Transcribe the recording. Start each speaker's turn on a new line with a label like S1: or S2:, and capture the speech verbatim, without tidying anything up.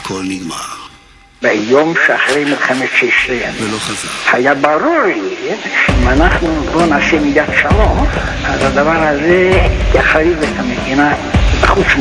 S1: הכל נגמר.
S2: ביום שאחרי מלחמת ששת הימים
S1: ולא חזר.
S2: היה ברור לי שאם אנחנו לא נעשה מידת שלום, אז הדבר הזה יחריב את המדינה בחוץ